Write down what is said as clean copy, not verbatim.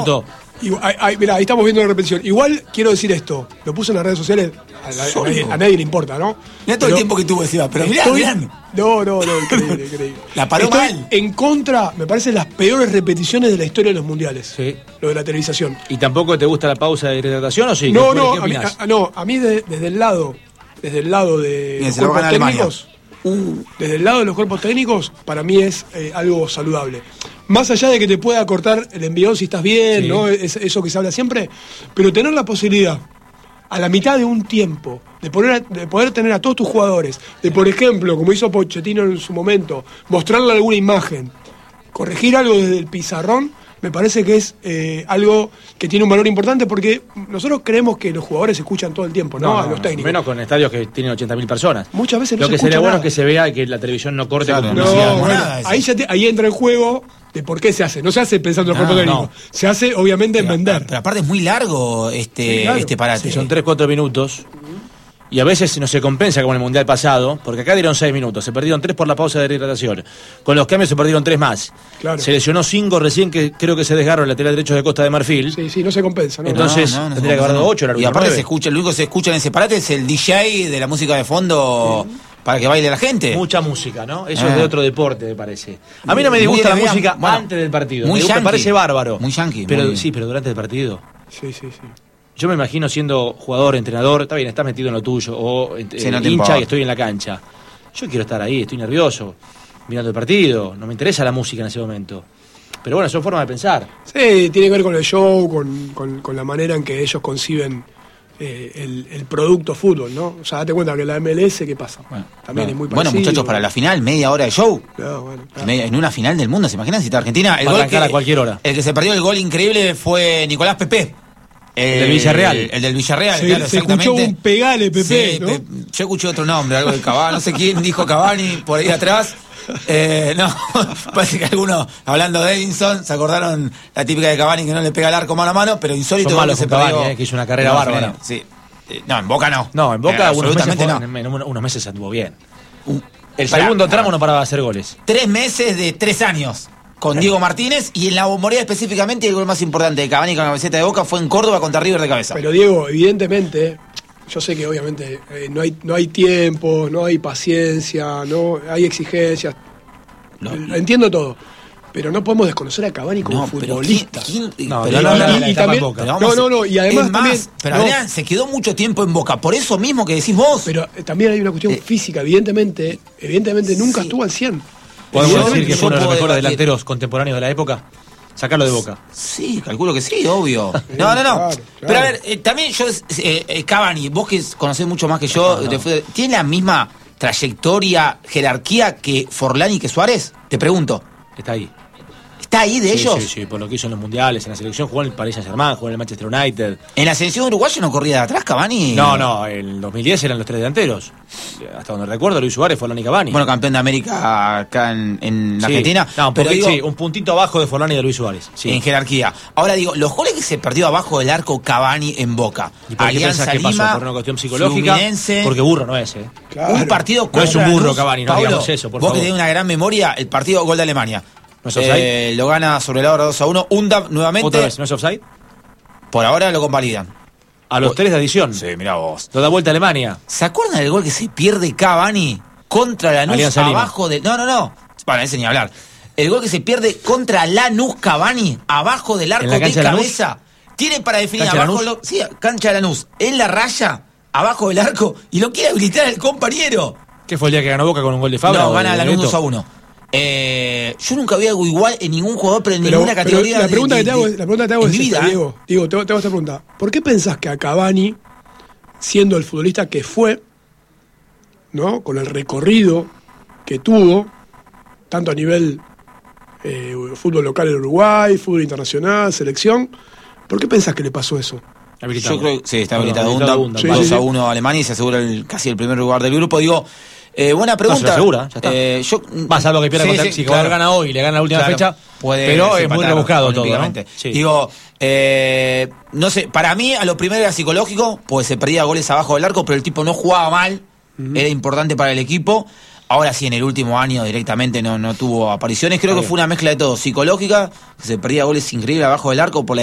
pronto. Mirá, ahí estamos viendo la repetición. Igual quiero decir esto, lo puse en las redes sociales, a nadie le importa, ¿no? Mirá todo el tiempo que tuvo encima, pero mirá. No, increíble. La paró mal. En contra, me parecen las peores repeticiones de la historia de los mundiales. Sí. Lo de la televisación. ¿Y tampoco te gusta la pausa de hidratación o sí? No, ¿Qué a mí desde el lado de los cuerpos técnicos, desde el lado de los cuerpos técnicos, para mí es algo saludable. Más allá de que te pueda cortar el envión si estás bien, sí, ¿no? Eso que se habla siempre, pero tener la posibilidad a la mitad de un tiempo de poder tener a todos tus jugadores, de por ejemplo, como hizo Pochettino en su momento, mostrarle alguna imagen, corregir algo desde el pizarrón, me parece que es algo que tiene un valor importante, porque nosotros creemos que los jugadores escuchan todo el tiempo, ¿no? A los técnicos. Menos con estadios que tienen 80.000 personas. Muchas veces no se escucha. Lo que sería bueno es que se vea y que la televisión no corte con publicidad. Bueno, ahí entra el juego de por qué se hace. No se hace pensando en el cuerpo técnico. Se hace, obviamente, en vender. Pero aparte es muy largo este parate. Sí, son 3-4 minutos. Y a veces no se compensa como en el Mundial pasado, porque acá dieron 6 minutos, se perdieron 3 por la pausa de rehidratación. Con los cambios se perdieron 3 más. Claro. Se lesionó 5 recién, que creo que se desgarró el lateral derecho de Costa de Marfil. Sí, no se compensa. Entonces tendría que haber dado 8. Y aparte lo único que se escucha en ese parate es el DJ de la música de fondo para que baile la gente. Mucha música, ¿no? Eso es de otro deporte, me parece. A mí no me disgusta la música antes del partido. Me parece bárbaro. Muy yankee. Pero durante el partido. Sí. Yo me imagino siendo jugador, entrenador, está bien, estás metido en lo tuyo, o hincha y estoy en la cancha. Yo quiero estar ahí, estoy nervioso, mirando el partido, no me interesa la música en ese momento. Pero bueno, son formas de pensar. Sí, tiene que ver con el show, con la manera en que ellos conciben el producto fútbol, ¿no? O sea, date cuenta que la MLS, ¿qué pasa? También es muy parecido. Bueno, muchachos, para la final, media hora de show. Claro. En una final del mundo, ¿se imaginan si está Argentina? Va a arrancar a cualquier hora. El que se perdió el gol increíble fue Nicolás Pepe. El del Villarreal. El del Villarreal, claro, se escuchó un pegale, Pepe, ¿no? Yo escuché otro nombre, algo de Cavani, no sé quién dijo Cavani por ahí atrás. Parece que algunos, hablando de Edinson, se acordaron la típica de Cavani que no le pega el arco mano a mano, pero insólito. Son malos con Cavani, que hizo una carrera bárbara. Sí. No, en Boca no. No, en Boca en unos meses anduvo bien. El segundo tramo no paraba de hacer goles. 3 meses de 3 años. Con Diego Martínez, y en la Bombonera específicamente el gol más importante de Cavani con la camiseta de Boca fue en Córdoba contra River de cabeza. Pero Diego, evidentemente, yo sé que obviamente no hay tiempo, no hay paciencia, no hay exigencias. Entiendo todo. Pero no podemos desconocer a Cavani como futbolista. Y además también, pero Adrián se quedó mucho tiempo en Boca, por eso mismo que decís vos. Pero también hay una cuestión física, evidentemente nunca estuvo al 100%. ¿Podemos decir que fue uno de los mejores delanteros contemporáneos de la época? Sacarlo de Boca. Sí, calculo que sí, obvio. No. Claro. Pero a ver, también yo, Cavani, vos que conocés mucho más que yo, ¿tiene la misma trayectoria, jerarquía que Forlán y que Suárez? Te pregunto. Está ahí. ¿Está ahí de ellos? Sí, por lo que hizo en los mundiales, en la selección jugó en el Paris Saint-Germain, jugó en el Manchester United. ¿En la selección uruguaya no corría de atrás Cavani? No, en el 2010 eran los 3 delanteros. Hasta donde recuerdo, Luis Suárez, Forlán y Cavani. Bueno, campeón de América acá en Argentina. No, pero un puntito abajo de Forlán y de Luis Suárez. Sí. En jerarquía. Ahora digo, los goles que se perdió abajo del arco Cavani en Boca. ¿Y por qué pensás que pasó? ¿Por una cuestión psicológica? Fluminense, porque burro no es, Claro. Un partido no es un burro Cavani, no Pablo, digamos eso, por vos favor. que tenés una gran memoria, el partido gol de Alemania. ¿No es offside? Lo gana sobre la hora 2-1. Undab nuevamente. ¿Otra vez? ¿No es offside? Por ahora lo convalidan. A los 3 de adición. Sí, mirá vos. Lo da vuelta a Alemania. ¿Se acuerdan del gol que se pierde Cavani contra Lanús abajo del... No. Bueno, ese ni hablar. El gol que se pierde contra Lanús Cavani abajo del arco de cabeza. Tiene para definir abajo... cancha de Lanús. En la raya, abajo del arco, y lo quiere habilitar el compañero. ¿Qué fue el día que ganó Boca con un gol de Fabra? No, gana Lanús 2-1. Yo nunca vi algo igual en ningún jugador, pero en ninguna categoría. La pregunta que te hago es esta, Diego. Diego, te hago esta pregunta. ¿Por qué pensás que a Cavani, siendo el futbolista que fue, ¿no? Con el recorrido que tuvo, tanto a nivel fútbol local en Uruguay, fútbol internacional, selección, ¿por qué pensás que le pasó eso? Yo creo que sí, está habilitado. 2-1 Alemania y se asegura casi el primer lugar del grupo. Digo, buena pregunta. No, se asegura, ya está. Más salvo que pierda contra si claro. Gana hoy y le gana la última fecha, pero es muy rebuscado todo, ¿no? Sí. Digo, no sé, para mí a lo primero era psicológico, pues se perdía goles abajo del arco, pero el tipo no jugaba mal, era importante para el equipo. Ahora sí, en el último año directamente no tuvo apariciones. Creo que fue una mezcla de todo, psicológica, que se perdía goles increíbles abajo del arco por la